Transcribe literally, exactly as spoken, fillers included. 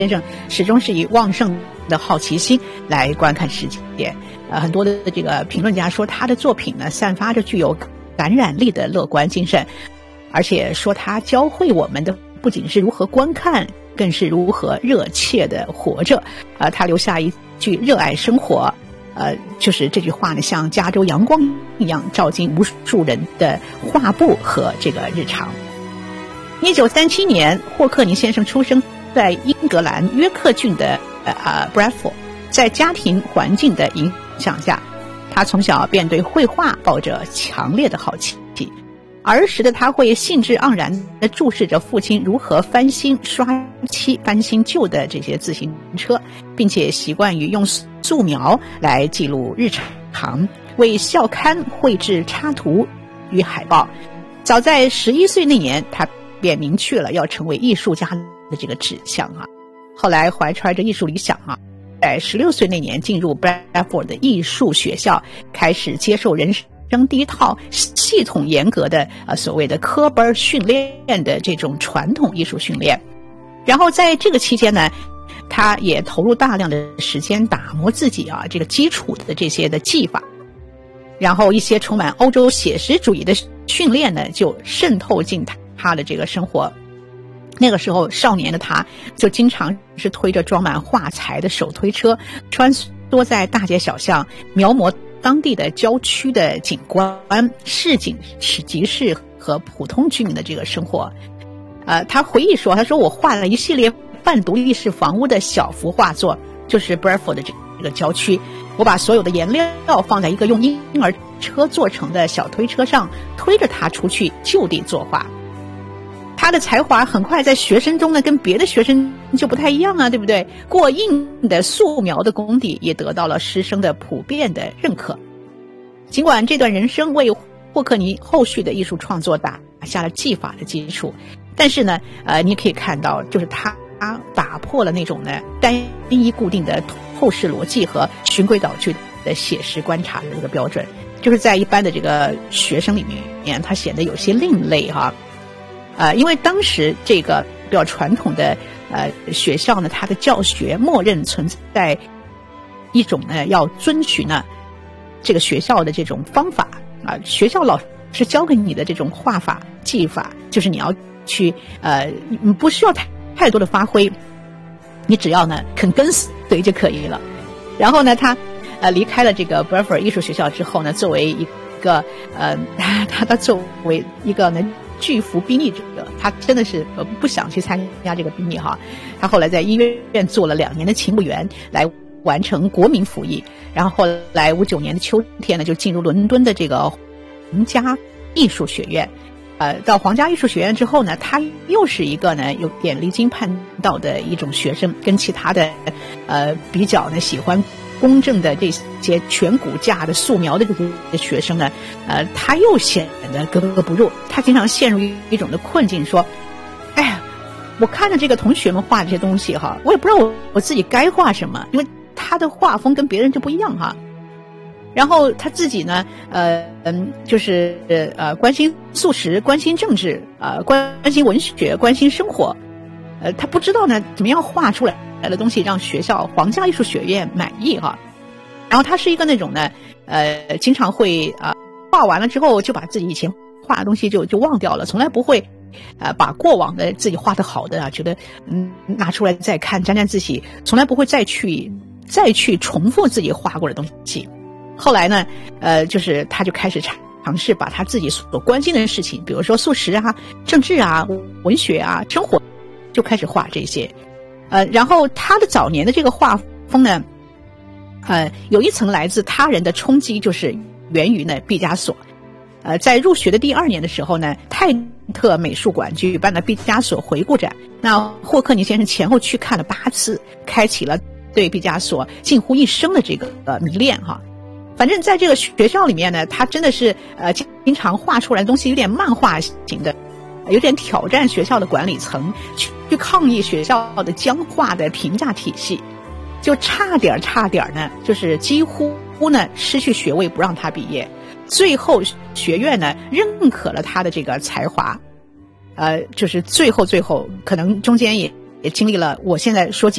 生始终是以旺盛的好奇心来观看世界。呃，很多的这个评论家说他的作品呢，散发着具有感染力的乐观精神，而且说他教会我们的不仅是如何观看，更是如何热切的活着。呃，他留下一句热爱生活，呃，就是这句话呢，像加州阳光一样照进无数人的画布和这个日常。一九三七年，霍克尼先生出生在英格兰约克郡的呃 Bradford， 在家庭环境的影响下，他从小便对绘画抱着强烈的好奇。儿时的他会兴致盎然地注视着父亲如何翻新、刷漆、翻新旧的这些自行车，并且习惯于用素描来记录日常，为校刊绘制插图与海报。早在十一岁那年，他便明确了要成为艺术家的这个志向啊。后来怀揣着艺术理想啊，在十六岁那年进入 Bradford 的艺术学校，开始接受人生第一套系统严格的呃所谓的科班训练的这种传统艺术训练。然后在这个期间呢，他也投入大量的时间打磨自己啊这个基础的这些的技法。然后一些充满欧洲写实主义的训练呢，就渗透进他他的这个生活。那个时候少年的他就经常是推着装满画材的手推车，穿梭在大街小巷，描摹当地的郊区的景观、市井、集市和普通居民的这个生活。呃，他回忆说，他说我画了一系列半独立式房屋的小幅画作，就是 Bradford 的这个郊区。我把所有的颜料放在一个用婴儿车做成的小推车上，推着它出去就地作画。他的才华很快在学生中呢，跟别的学生就不太一样啊，对不对？过硬的素描的功底也得到了师生的普遍的认可。尽管这段人生为霍克尼后续的艺术创作打下了技法的基础，但是呢，呃，你可以看到，就是他打破了那种呢单一固定的透视逻辑和循规蹈矩的写实观察的这个标准，就是在一般的这个学生里面，他显得有些另类哈。呃，因为当时这个比较传统的呃学校呢，它的教学默认存在一种呢要遵循呢这个学校的这种方法啊、呃，学校老师教给你的这种画法技法，就是你要去呃不需要太太多的发挥，你只要呢肯跟随就可以了。然后呢，他呃离开了这个 Bradford 艺术学校之后呢，作为一个呃他他作为一个呢拒服兵役者，他真的是呃不想去参加这个兵役哈。他后来在医院做了两年的勤务员，来完成国民服役。然后后来五九年的秋天呢，就进入伦敦的这个皇家艺术学院。呃，到皇家艺术学院之后呢，他又是一个呢有点离经叛道的一种学生，跟其他的呃比较呢喜欢公正的这些全骨架的素描的这些学生呢，呃，他又显得格格不入。他经常陷入一种的困境，说：“哎呀，我看着这个同学们画这些东西哈，我也不知道我我自己该画什么，因为他的画风跟别人就不一样哈。”然后他自己呢，呃嗯，就是呃关心素食，关心政治，呃关心文学，关心生活，呃，他不知道呢怎么样画出来的东西让学校皇家艺术学院满意哈。然后他是一个那种呢，呃，经常会啊、呃、画完了之后就把自己以前画的东西就就忘掉了，从来不会呃把过往的自己画的好的啊，觉得嗯拿出来再看沾沾自喜，从来不会再去再去重复自己画过的东西。后来呢，呃，就是他就开始尝试把他自己所关心的事情，比如说素食啊、政治啊、文学啊、生活，就开始画这些。呃，然后他的早年的这个画风呢，呃，有一层来自他人的冲击，就是源于呢毕加索。呃，在入学的第二年的时候呢，泰特美术馆举办了毕加索回顾展，那霍克尼先生前后去看了八次，开启了对毕加索近乎一生的这个呃迷恋哈。反正在这个学校里面呢，他真的是呃经常画出来的东西有点漫画型的，有点挑战学校的管理层，去去抗议学校的僵化的评价体系，就差点差点呢，就是几乎呢失去学位不让他毕业。最后学院呢认可了他的这个才华，呃，就是最后最后可能中间也也经历了我现在说几